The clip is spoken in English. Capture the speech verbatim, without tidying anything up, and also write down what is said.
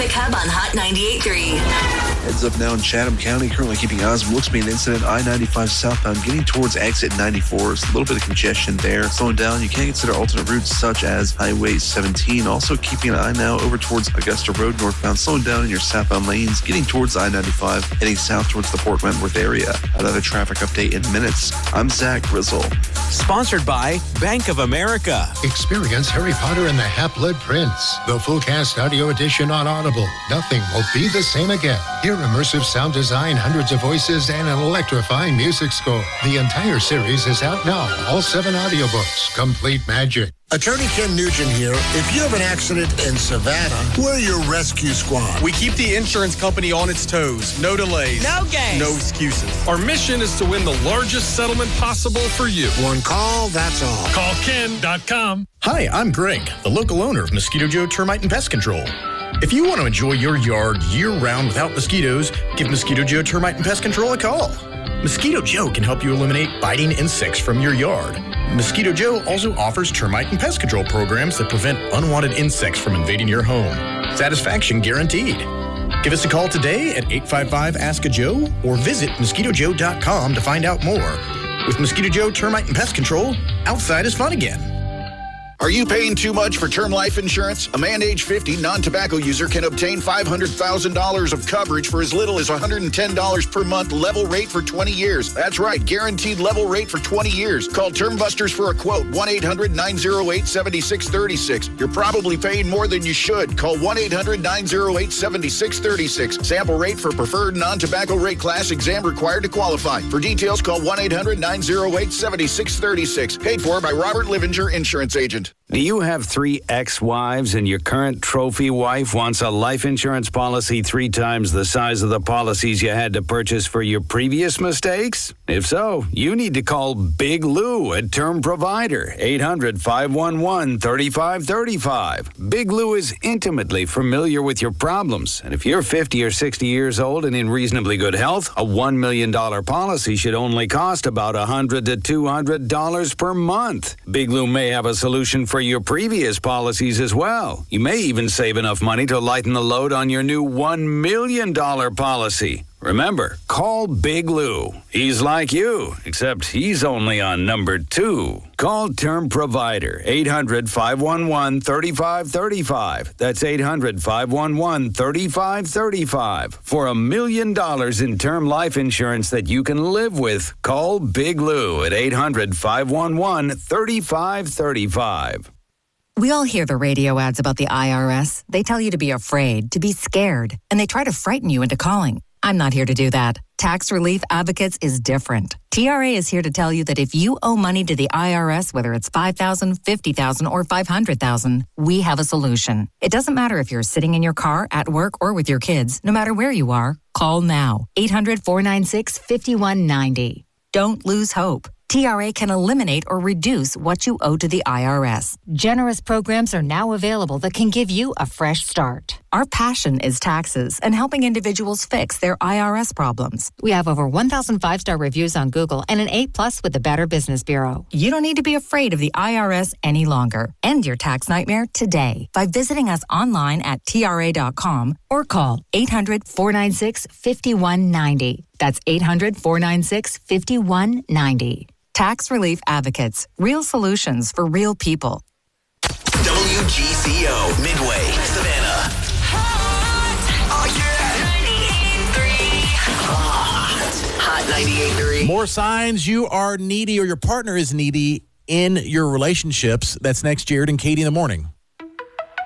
Traffic Hub on Hot ninety-eight point three. Heads up now in Chatham County, currently keeping eyes. Looks to be an incident, I ninety-five southbound, getting towards exit ninety-four. There's a little bit of congestion there. Slowing down, you can consider alternate routes such as Highway seventeen. Also keeping an eye now over towards Augusta Road northbound, slowing down in your southbound lanes, getting towards I ninety-five, heading south towards the Port Wentworth area. Another traffic update in minutes. I'm Zach Grizzle. Sponsored by Bank of America. Experience Harry Potter and the Half-Blood Prince, the full cast audio edition on Audible. Nothing will be the same again. Hear immersive sound design, hundreds of voices, and an electrifying music score. The entire series is out now. All seven audiobooks. Complete magic. Attorney Ken Nugent here. If you have an accident in Savannah, we're your rescue squad. We keep the insurance company on its toes. No delays. No games. No excuses. Our mission is to win the largest settlement possible for you. One call, that's all. Call Ken dot com. Hi, I'm Greg, the local owner of Mosquito Joe Termite and Pest Control. If you want to enjoy your yard year-round without mosquitoes, give Mosquito Joe Termite and Pest Control a call. Mosquito Joe can help you eliminate biting insects from your yard. Mosquito Joe also offers termite and pest control programs that prevent unwanted insects from invading your home. Satisfaction guaranteed. Give us a call today at eight five five, ask a Joe or visit mosquito joe dot com to find out more. With Mosquito Joe Termite and Pest Control, outside is fun again. Are you paying too much for term life insurance? A man age fifty, non-tobacco user can obtain five hundred thousand dollars of coverage for as little as one hundred ten dollars per month, level rate for twenty years. That's right, guaranteed level rate for twenty years. Call Term Busters for a quote, one eight hundred, nine oh eight, seven six three six. You're probably paying more than you should. Call one eight hundred, nine oh eight, seven six three six. Sample rate for preferred non-tobacco rate class, exam required to qualify. For details, call one eight hundred, nine oh eight, seven six three six. Paid for by Robert Livinger, insurance agent. Do you have three ex-wives and your current trophy wife wants a life insurance policy three times the size of the policies you had to purchase for your previous mistakes? If so, you need to call Big Lou at Term Provider, eight hundred, five one one, three five three five. Big Lou is intimately familiar with your problems, and if you're fifty or sixty years old and in reasonably good health, a one million dollars policy should only cost about one hundred to two hundred dollars per month. Big Lou may have a solution for your previous policies as well. You may even save enough money to lighten the load on your new one million dollars policy. Remember, call Big Lou. He's like you, except he's only on number two. Call Term Provider, eight hundred, five one one, three five three five. That's eight hundred, five one one, three five three five. For a million dollars in term life insurance that you can live with, call Big Lou at eight hundred, five one one, three five three five. We all hear the radio ads about the I R S. They tell you to be afraid, to be scared, and they try to frighten you into calling. I'm not here to do that. Tax Relief Advocates is different. T R A is here to tell you that if you owe money to the I R S, whether it's five thousand dollars, fifty thousand dollars, or five hundred thousand dollars, we have a solution. It doesn't matter if you're sitting in your car, at work, or with your kids. No matter where you are, call now. eight hundred, four nine six, five one nine zero. Don't lose hope. T R A can eliminate or reduce what you owe to the I R S. Generous programs are now available that can give you a fresh start. Our passion is taxes and helping individuals fix their I R S problems. We have over one thousand five-star reviews on Google and an A plus with the Better Business Bureau. You don't need to be afraid of the I R S any longer. End your tax nightmare today by visiting us online at T R A dot com or call eight hundred, four nine six, five one nine zero. That's eight hundred, four nine six, five one nine zero. Tax Relief Advocates. Real solutions for real people. W G C O, Midway, Savannah. Hot. Oh, yeah. ninety-eight point three. Hot. Hot ninety-eight point three. More signs you are needy or your partner is needy in your relationships. That's next, Jared and Katie in the morning.